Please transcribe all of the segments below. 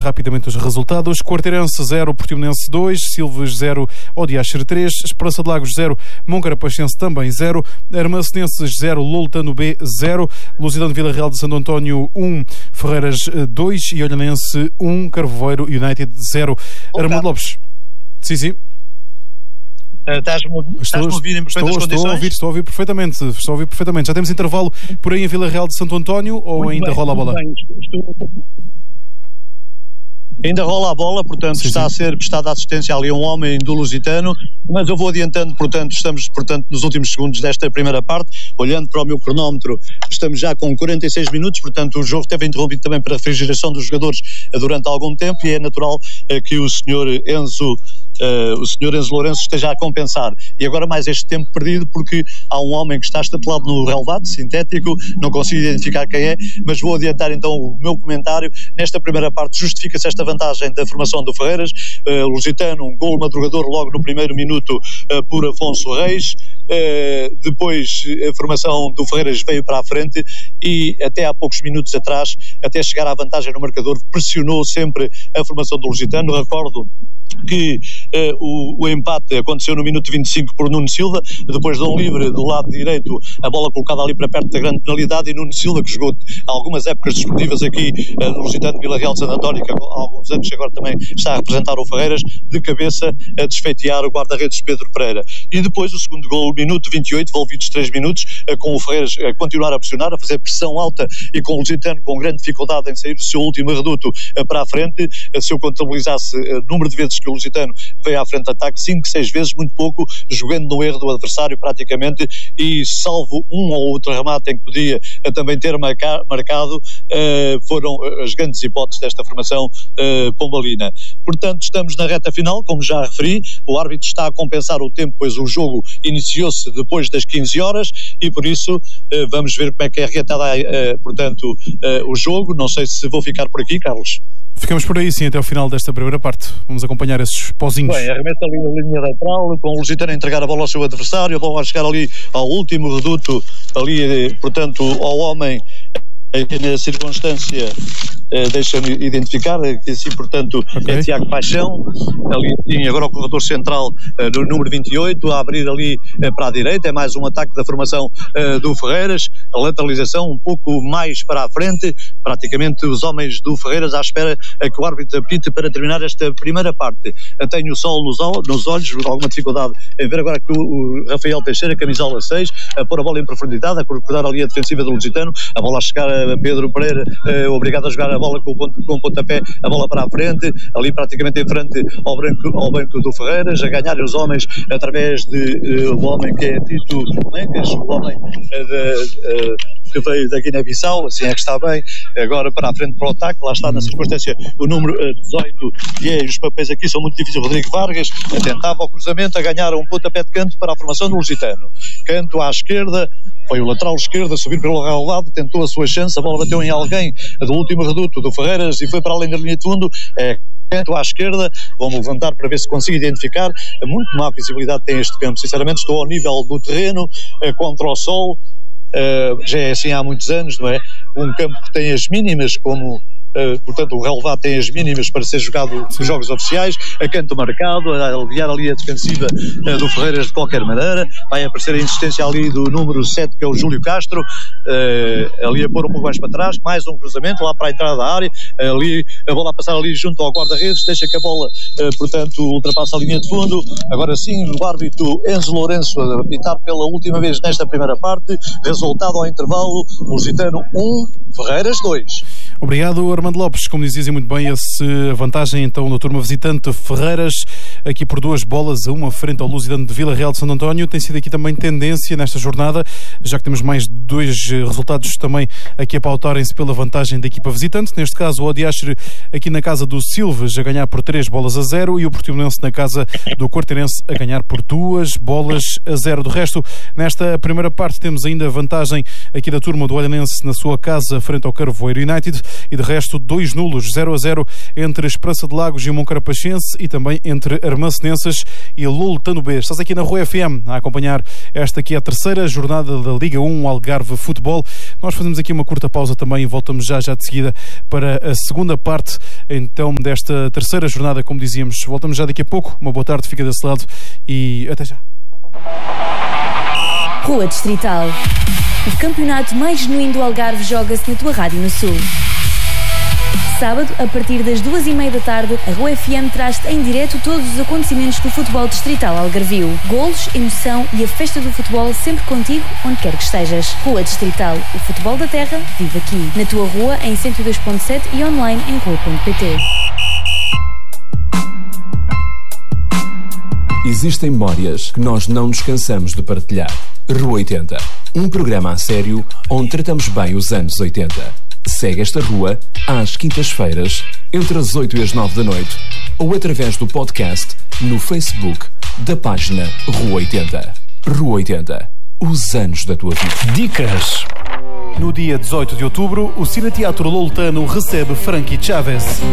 Rapidamente os resultados: Quarteirense 0, Portimonense 2, Silves 0, Odiaxer 3, Esperança de Lagos 0, Moncarapachense também 0, Armacenenses 0, Loltano B 0, Lusitano Vila Real de Santo António 1, Ferreiras 2 e Olhanense 1, Carvoeiro United 0. Armando Lopes. Sim. Estás-me a ouvir em perfeitas condições? Estou a ouvir perfeitamente. Já temos intervalo por aí em Vila Real de Santo António ou muito ainda bem, rola a bola? Ainda rola a bola, portanto está a ser prestada assistência ali a um homem do Lusitano, mas eu vou adiantando, portanto estamos nos últimos segundos desta primeira parte, olhando para o meu cronómetro, estamos já com 46 minutos, portanto o jogo teve interrompido também para a refrigeração dos jogadores durante algum tempo e é natural que o senhor Enzo Lourenço esteja a compensar. E agora mais este tempo perdido porque há um homem que está estatelado no relevado sintético, não consigo identificar quem é, mas vou adiantar então o meu comentário. Nesta primeira parte justifica-se esta vantagem da formação do Ferreiras, Lusitano, um golo madrugador logo no primeiro minuto por Afonso Reis. Depois a formação do Ferreiras veio para a frente e até há poucos minutos atrás, até chegar à vantagem no marcador, pressionou sempre a formação do Lusitano. Recordo que o empate aconteceu no minuto 25 por Nuno Silva, depois de um livre do lado direito, a bola colocada ali para perto da grande penalidade, e Nuno Silva, que jogou algumas épocas desportivas aqui no Lusitano Vila Real de Santo António, que há alguns anos agora também está a representar o Ferreiras, de cabeça a desfeitear o guarda-redes Pedro Pereira. E depois o segundo gol, minuto 28, envolvidos 3 minuos, com o Ferreiras a continuar a pressionar, a fazer pressão alta e com o Lusitano com grande dificuldade em sair do seu último reduto para a frente. Se eu contabilizasse o número de vezes que o Lusitano veio à frente de ataque, 5, 6 vezes, muito pouco, jogando no erro do adversário praticamente, e salvo um ou outro remate em que podia também ter marcado, foram as grandes hipóteses desta formação pombalina. Portanto, estamos na reta final, como já referi, o árbitro está a compensar o tempo, pois o jogo iniciou-se depois das 15 horas e por isso vamos ver como é que é reatada portanto o jogo. Não sei se vou ficar por aqui, Carlos. Ficamos por aí sim até ao final desta primeira parte. Vamos acompanhar esses pozinhos. Bem, arremessa ali na linha lateral, com o Lusitano a entregar a bola ao seu adversário, a bola a chegar ali ao último reduto, ali, portanto, ao homem que na circunstância deixa-me identificar, que assim, portanto, é Tiago Paixão, ali sim, agora o corredor central do número 28, a abrir ali para a direita, é mais um ataque da formação do Ferreiras, a lateralização um pouco mais para a frente, praticamente os homens do Ferreiras à espera que o árbitro apite para terminar esta primeira parte. Tenho o sol nos olhos, alguma dificuldade em ver agora que o Rafael Teixeira, camisola 6, a pôr a bola em profundidade, a cortar a linha defensiva do Lusitano, a bola a chegar a Pedro Pereira, obrigado a jogar a bola com o pontapé, a bola para a frente, ali praticamente em frente ao banco do Ferreiras, a ganhar os homens através de o homem que é Tito Mencas, o homem que veio da Guiné-Bissau, assim é que está bem, agora para a frente para o ataque, lá está na circunstância o número 18, e os papéis aqui são muito difíceis, Rodrigo Vargas, tentava o cruzamento, a ganhar um pontapé de canto para a formação do Lusitano, canto à esquerda, foi o lateral esquerdo a subir pelo relvado, tentou a sua chance, a bola bateu em alguém do último reduto do Ferreiras e foi para além da linha de fundo, canto à esquerda, vou-me levantar para ver se consigo identificar, muito má visibilidade tem este campo, sinceramente estou ao nível do terreno, contra o sol, já é assim há muitos anos, não é? Um campo que tem as mínimas como... portanto o relevado tem as mínimas para ser jogado nos jogos oficiais, a canto marcado, a aliviar ali a defensiva do Ferreiras de qualquer maneira, vai aparecer a insistência ali do número 7 que é o Júlio Castro, ali a pôr um pouco mais para trás, mais um cruzamento lá para a entrada da área, ali a bola a passar ali junto ao guarda-redes, deixa que a bola portanto ultrapassa a linha de fundo, agora sim o árbitro Enzo Lourenço a apitar pela última vez nesta primeira parte, resultado ao intervalo, Lusitano 1, Ferreiras 2. Obrigado, Armando Lopes. Como dizia muito bem, essa vantagem então da turma visitante Ferreiras, aqui por 2 bolas a uma frente ao Lusitano de Vila Real de Santo António, tem sido aqui também tendência nesta jornada, já que temos mais 2 resultados também aqui a pautarem-se pela vantagem da equipa visitante, neste caso o Odiaxer aqui na casa do Silves a ganhar por 3-0 e o Portimonense na casa do Quarteirense a ganhar por 2-0. Do resto, nesta primeira parte temos ainda a vantagem aqui da turma do Olhanense na sua casa frente ao Carvoeiro United. e de resto 2 nulos, 0-0 entre Esperança de Lagos e Moncarapachense e também entre Armacenenses e Loletano B. Estás aqui na Rua FM a acompanhar esta que é a terceira jornada da Liga 1 Algarve Futebol. Nós fazemos aqui uma curta pausa também e voltamos já de seguida para a segunda parte então desta terceira jornada, como dizíamos. Voltamos já daqui a pouco. Uma boa tarde, fica desse lado e até já. Rua Distrital. O campeonato mais genuíno do Algarve joga-se na tua Rádio no Sul. Sábado, a partir das 2h30 da tarde, a Rua FM traz-te em direto todos os acontecimentos do futebol distrital algarvio. Golos, emoção e a festa do futebol sempre contigo, onde quer que estejas. Rua Distrital. O futebol da terra vive aqui. Na tua rua, em 102.7 e online em rua.pt. Existem memórias que nós não nos cansamos de partilhar. Rua 80. Um programa a sério onde tratamos bem os anos 80. Segue esta rua às quintas-feiras, entre as 8 e as 9 da noite, ou através do podcast no Facebook da página Rua 80. Rua 80. Os anos da tua vida. Dicas. No dia 18 de outubro, o Cineteatro Loletano recebe Frankie Chaves.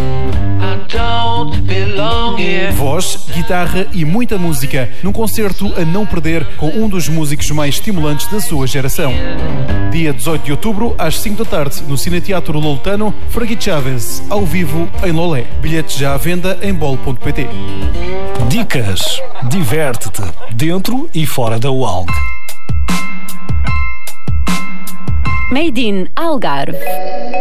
Voz, guitarra e muita música, num concerto a não perder com um dos músicos mais estimulantes da sua geração. Dia 18 de outubro, às 5 da tarde, no Cineteatro Loletano, Frankie Chaves, ao vivo em Lolé. Bilhetes já à venda em bol.pt. Dicas. Diverte-te, dentro e fora da UALG. Made in Algarve.